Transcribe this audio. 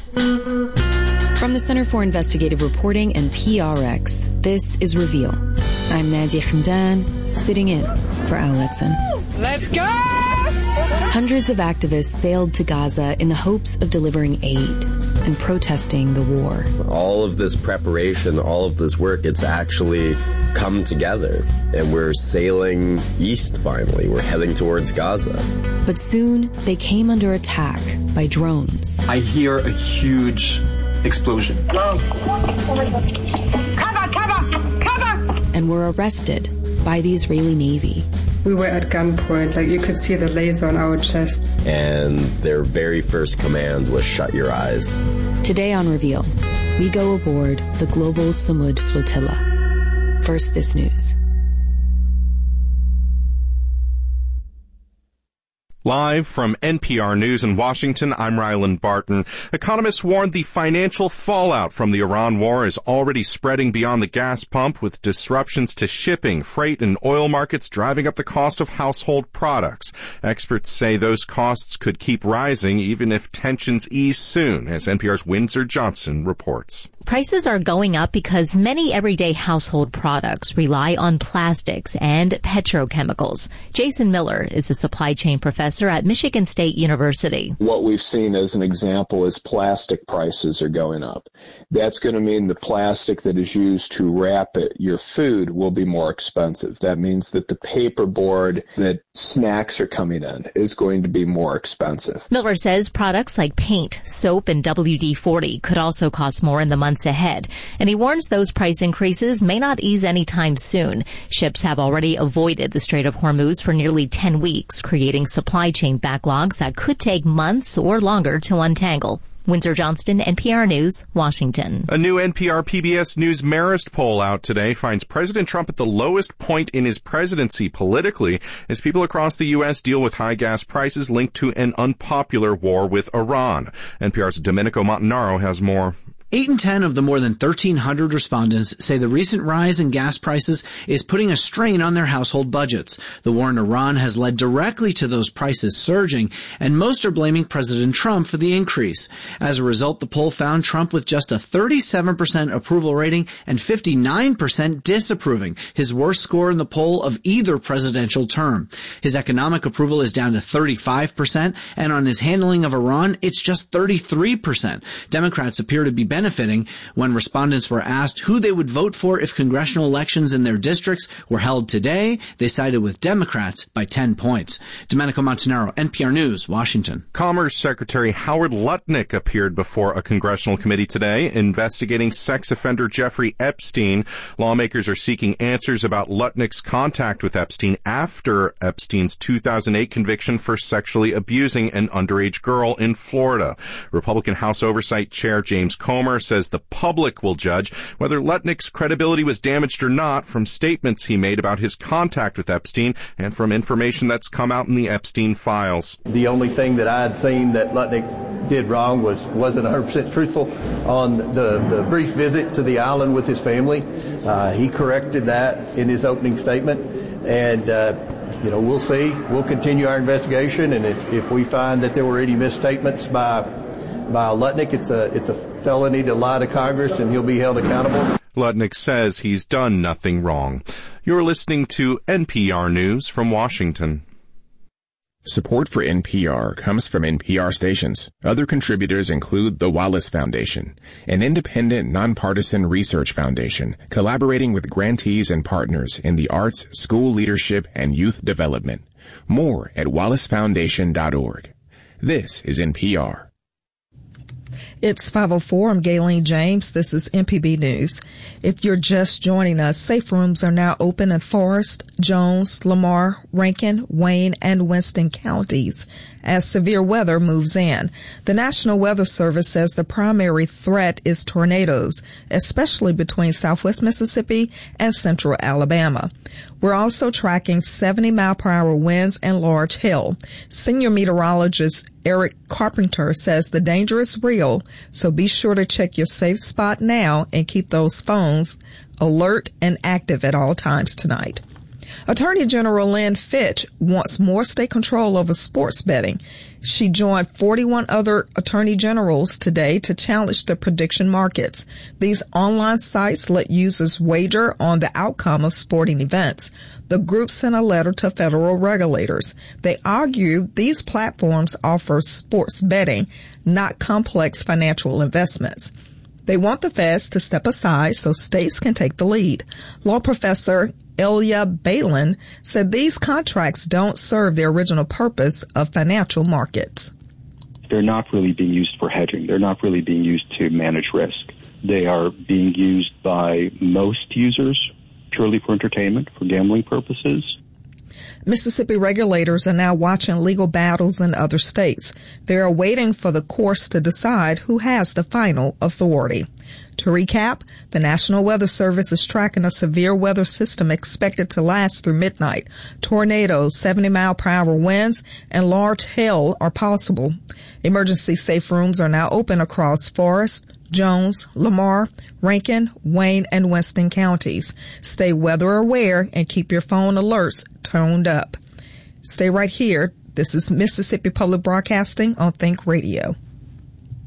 From the Center for Investigative Reporting and PRX, this is Reveal. I'm Nadia Hamdan, sitting in for Al Letson. Let's go! Hundreds of activists sailed to Gaza in the hopes of delivering aid and protesting the war. All of this preparation, all of this work, it's actually come together. And we're sailing east finally. We're heading towards Gaza. But soon, they came under attack by drones. I hear a huge explosion. Cover! And were arrested by the Israeli Navy. We were at gunpoint, like you could see the laser on our chest. And their very first command was shut your eyes. Today on Reveal, we go aboard the Global Samud Flotilla. First, this news. Live from NPR News in Washington, I'm Ryland Barton. Economists warned the financial fallout from the Iran war is already spreading beyond the gas pump, with disruptions to shipping, freight, and oil markets driving up the cost of household products. Experts say those costs could keep rising even if tensions ease soon, as NPR's Windsor Johnson reports. Prices are going up because many everyday household products rely on plastics and petrochemicals. Jason Miller is a supply chain professor at Michigan State University. What we've seen as an example is plastic prices are going up. That's going to mean the plastic that is used to wrap your food will be more expensive. That means that the paperboard that snacks are coming in is going to be more expensive. Miller says products like paint, soap, and WD-40 could also cost more in the months ahead, and he warns those price increases may not ease anytime soon. Ships have already avoided the Strait of Hormuz for nearly 10 weeks, creating supply chain backlogs that could take months or longer to untangle. Windsor Johnston, NPR News, Washington. A new NPR PBS News Marist poll out today finds President Trump at the lowest point in his presidency politically as people across the U.S. deal with high gas prices linked to an unpopular war with Iran. NPR's Domenico Montanaro has more. 8 in 10 of the more than 1,300 respondents say the recent rise in gas prices is putting a strain on their household budgets. The war in Iran has led directly to those prices surging, and most are blaming President Trump for the increase. As a result, the poll found Trump with just a 37% approval rating and 59% disapproving, his worst score in the poll of either presidential term. His economic approval is down to 35%, and on his handling of Iran, it's just 33%. Democrats appear to be benefiting. When respondents were asked who they would vote for if congressional elections in their districts were held today, they sided with Democrats by 10 points. Domenico Montanaro, NPR News, Washington. Commerce Secretary Howard Lutnick appeared before a congressional committee today investigating sex offender Jeffrey Epstein. Lawmakers are seeking answers about Lutnick's contact with Epstein after Epstein's 2008 conviction for sexually abusing an underage girl in Florida. Republican House Oversight Chair James Comer says the public will judge whether Lutnick's credibility was damaged or not from statements he made about his contact with Epstein and from information that's come out in the Epstein files. The only thing that I had seen that Lutnick did wrong wasn't 100% truthful on the brief visit to the island with his family. He corrected that in his opening statement, and we'll see. We'll continue our investigation, and if we find that there were any misstatements by Lutnick, it's a felony to lie to Congress, and he'll be held accountable. Lutnick says he's done nothing wrong. You're listening to NPR News from Washington. Support for NPR comes from NPR stations. Other contributors include the Wallace Foundation, an independent, nonpartisan research foundation collaborating with grantees and partners in the arts, school leadership, and youth development. More at wallacefoundation.org. This is NPR. It's 5:04. I'm Gayleen James. This is MPB News. If you're just joining us, safe rooms are now open in Forrest, Jones, Lamar, Rankin, Wayne, and Winston counties as severe weather moves in. The National Weather Service says the primary threat is tornadoes, especially between southwest Mississippi and central Alabama. We're also tracking 70-mile-per-hour winds and large hail. Senior meteorologist Eric Carpenter says the danger is real, so be sure to check your safe spot now and keep those phones alert and active at all times tonight. Attorney General Lynn Fitch wants more state control over sports betting. She joined 41 other attorney generals today to challenge the prediction markets. These online sites let users wager on the outcome of sporting events. The group sent a letter to federal regulators. They argue these platforms offer sports betting, not complex financial investments. They want the feds to step aside so states can take the lead. Law professor Ilya Balin said these contracts don't serve the original purpose of financial markets. They're not really being used for hedging. They're not really being used to manage risk. They are being used by most users purely for entertainment, for gambling purposes. Mississippi regulators are now watching legal battles in other states. They are waiting for the courts to decide who has the final authority. To recap, the National Weather Service is tracking a severe weather system expected to last through midnight. Tornadoes, 70-mile-per-hour winds, and large hail are possible. Emergency safe rooms are now open across Forrest, Jones, Lamar, Rankin, Wayne, and Winston counties. Stay weather aware and keep your phone alerts toned up. Stay right here. This is Mississippi Public Broadcasting on Think Radio.